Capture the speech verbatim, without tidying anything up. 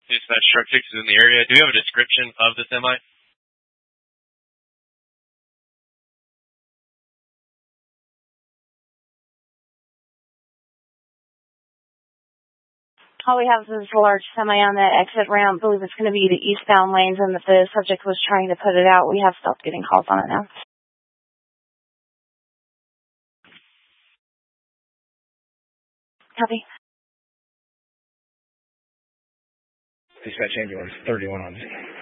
Dispatch truck six is in the area. Do we have a description of the semi? All we have is a large semi on the exit ramp. I believe it's going to be the eastbound lanes, and that the subject was trying to put it out. We have stopped getting calls on it now. Copy. Dispatch ambulance thirty-one on